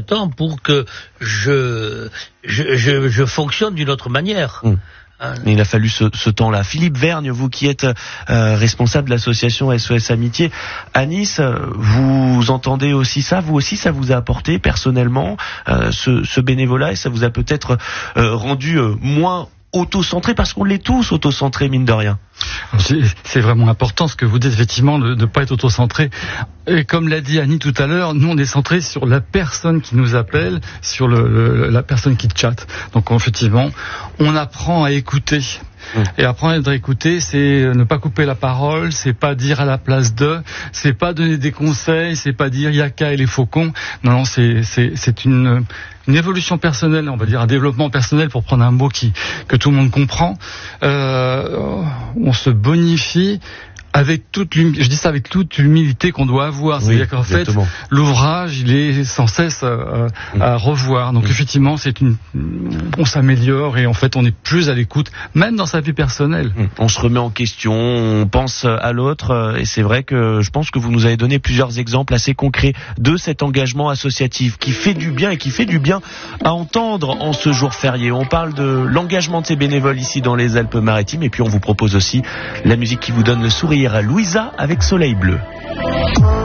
temps pour que je fonctionne d'une autre manière. Mais il a fallu ce temps-là. Philippe Vergne, vous qui êtes responsable de l'association SOS Amitié à Nice, vous entendez aussi ça? Vous aussi, ça vous a apporté personnellement ce bénévolat, et ça vous a peut-être rendu moins auto-centré, parce qu'on l'est tous auto-centrés, mine de rien. C'est vraiment important ce que vous dites, effectivement, de ne pas être auto-centré. Et comme l'a dit Annie tout à l'heure, nous on est centré sur la personne qui nous appelle, sur la personne qui chatte. Donc effectivement, on apprend à écouter. Et apprendre à écouter, c'est ne pas couper la parole, c'est pas dire à la place de, c'est pas donner des conseils, c'est pas dire Yaka et les faucons. Non, c'est une évolution personnelle, on va dire un développement personnel, pour prendre un mot que tout le monde comprend. On se bonifie avec toute l'humilité qu'on doit avoir. C'est-à-dire qu'en fait, l'ouvrage, il est sans cesse à revoir. Donc effectivement, on s'améliore, et en fait, on est plus à l'écoute, même dans sa vie personnelle. On se remet en question, on pense à l'autre, et c'est vrai que je pense que vous nous avez donné plusieurs exemples assez concrets de cet engagement associatif qui fait du bien, et qui fait du bien à entendre en ce jour férié. On parle de l'engagement de ces bénévoles ici dans les Alpes-Maritimes, et puis on vous propose aussi la musique qui vous donne le sourire. Louisa avec Soleil Bleu.